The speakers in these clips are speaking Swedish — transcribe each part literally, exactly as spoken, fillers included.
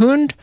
hund,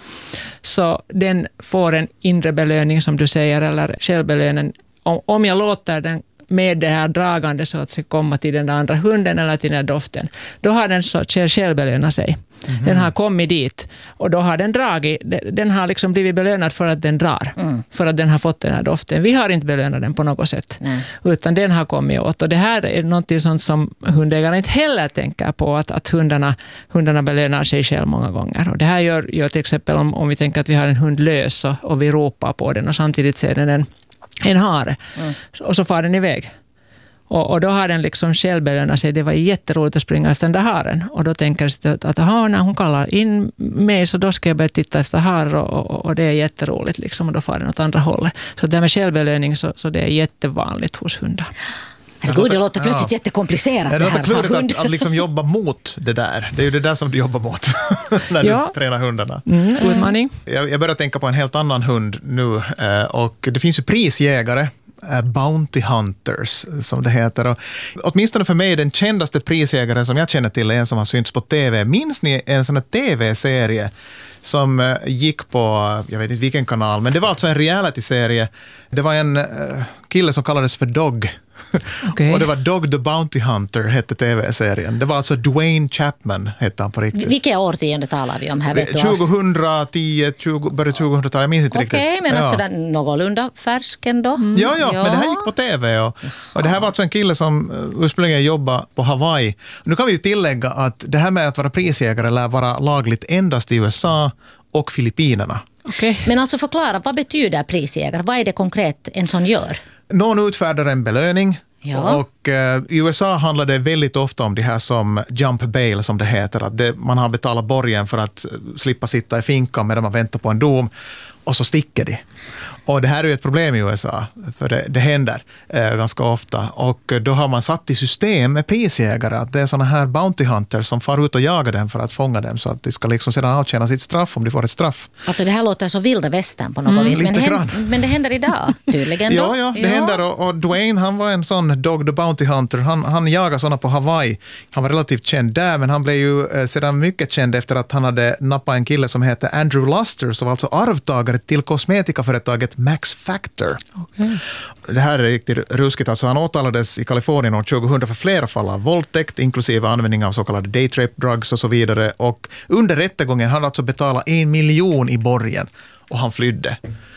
så den får en inre belöning som du säger, eller självbelönen. Om, om jag låter den med det här dragande så att det ska komma till den andra hunden eller till den doften, då har den så självbelönat sig. Mm-hmm. Den har kommit dit och då har den dragit, den har liksom blivit belönad för att den drar, mm. för att den har fått den här doften. Vi har inte belönat den på något sätt, mm. utan den har kommit åt. Och det här är något sånt som hundägare inte heller tänker på, att, att hundarna, hundarna belönar sig själv många gånger. Och det här gör, gör till exempel om, om vi tänker att vi har en hund lös och, och vi ropar på den och samtidigt ser den en en hare. Mm. Och så far den iväg. Och, och då har den liksom självbelönat sig. Det var jätteroligt att springa efter den där haren. Och då tänker den att, att aha, när hon kallar in mig så då ska jag börja titta efter harar och, och, och det är jätteroligt liksom. Och då far den åt andra hållet. Så det med självbelöning så, så det är jättevanligt hos hundar. Herregud, det låter plötsligt ja. jättekomplicerat. Ja, det låter här. klurigt att, att liksom jobba mot det där. Det är ju det där som du jobbar mot när ja. du tränar hundarna. Mm, utmaning. Jag, jag börjar tänka på en helt annan hund nu. Och det finns ju prisjägare, Bounty Hunters som det heter. Och åtminstone för mig den kändaste prisjägaren som jag känner till är en som har synts på tv. Minns ni en sån här tv-serie som gick på, jag vet inte vilken kanal, men det var alltså en reality-serie. Det var en kille som kallades för Dog. Okay. Och det var Dog the Bounty Hunter hette tv-serien. Det var alltså Dwayne Chapman hette han på riktigt. Vilka årtionde talar vi om här? Vet tjugohundratio, tjugo, började tjugohundratalet, jag minns inte okay, riktigt. Okej, men ja. alltså den någorlunda färsk ändå. Mm. Ja, ja, ja, men det här gick på tv. Och, och det här var alltså en kille som ursprungligen jobbade på Hawaii. Nu kan vi ju tillägga att det här med att vara prisjägare lär vara lagligt endast i U S A och Filippinerna. Okay. Men alltså förklara, vad betyder prisjägare? Vad är det konkret en sån gör? Någon utfärdar en belöning. Ja. Och eh, i U S A handlar det väldigt ofta om det här som jump bail som det heter. Att det, man har betalat borgen för att slippa sitta i finkan medan man väntar på en dom. Och så sticker de. Och det här är ju ett problem i U S A, för det, det händer eh, ganska ofta. Och då har man satt i system med prisjägare att det är såna här bounty hunters som far ut och jagar dem för att fånga dem så att de ska liksom sedan avtjäna sitt straff om de får ett straff. Alltså det här låter så vilda västern på något mm, vis. Men det, händer, men det händer idag tydligen då. Ja, ja, det ja. händer. Och, och Dwayne, han var en sån Dog the Bounty Hunter. Han, han jagade såna på Hawaii. Han var relativt känd där, men han blev ju eh, sedan mycket känd efter att han hade nappat en kille som heter Andrew Luster, som var alltså arvtagare till kosmetikaföretaget Max Factor. Okay. Det här är riktigt ruskigt. Alltså han åtalades i Kalifornien år tjugohundra för flera fall av våldtäkt, inklusive användning av så kallade date rape drugs och så vidare. Och under rättegången hade alltså betalat en miljon i borgen och han flydde.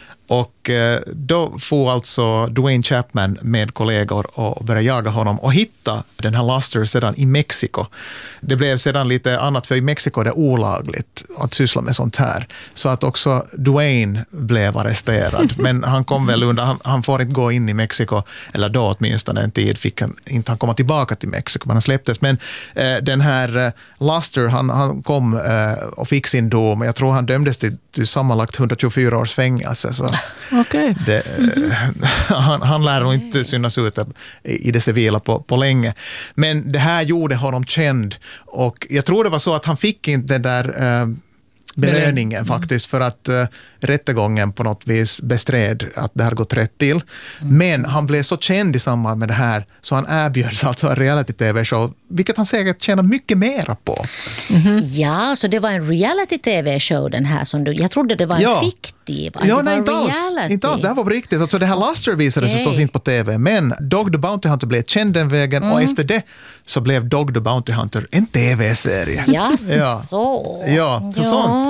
Och då får alltså Dwayne Chapman med kollegor och börja jaga honom och hitta den här Luster sedan i Mexiko. Det blev sedan lite annat, för i Mexiko är det olagligt att syssla med sånt här. Så att också Dwayne blev arresterad. Men han kom väl under, han, han får inte gå in i Mexiko, eller då åtminstone en tid fick han inte han komma tillbaka till Mexiko, men han släpptes. Men eh, den här eh, Luster, han, han kom eh, och fick sin dom. Jag tror han dömdes till, till sammanlagt hundratjugofyra års fängelse. Så okay. det, mm-hmm. han, han lär nog inte synas ut i det civila på, på länge. Men det här gjorde honom känd. Och jag tror det var så att han fick inte den där eh, belöningen mm. faktiskt, för att uh, rättegången på något vis bestred att det här gått rätt till. Mm. Men han blev så känd i samband med det här så han erbjöds alltså en reality-tv-show, vilket han säkert tjänar mycket mera på. Mm-hmm. Ja, så det var en reality-tv-show den här som du, jag trodde det var en ja. fiktiv. Ja, det nej, inte alls. inte alls. Det här var på riktigt. Alltså det här Luster visades okay. förstås inte på tv, men Dog the Bounty Hunter blev känd den vägen mm. och efter det så blev Dog the Bounty Hunter en tv-serie. Yes, ja, så. Ja, så ja. sånt.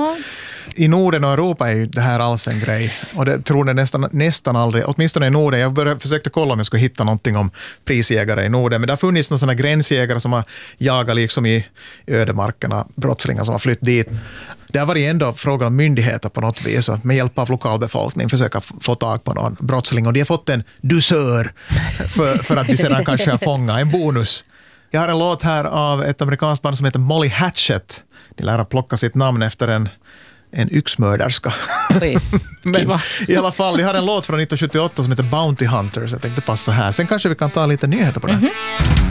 I Norden och Europa är ju det här alls en grej. Och det tror jag nästan, nästan aldrig, åtminstone i Norden. Jag började, försökte kolla om jag skulle hitta någonting om prisjägare i Norden. Men det har funnits några sådana gränsjägare som har jagat liksom i ödemarkerna, brottslingar som har flytt dit. Det har varit ändå frågan om myndigheter på något vis. Med hjälp av lokalbefolkning försöka få tag på någon brottsling. Och de har fått en dusör för, för att de sedan kanske har fångat en bonus. Jag har en låt här av ett amerikanskt band som heter Molly Hatchet. De lär ha plocka sitt namn efter en, en yxmörderska. Men i alla fall, jag har en låt från nittonhundrasjuttioåtta som heter Bounty Hunters. Jag tänkte passa här. Sen kanske vi kan ta lite nyheter på det. Mm-hmm.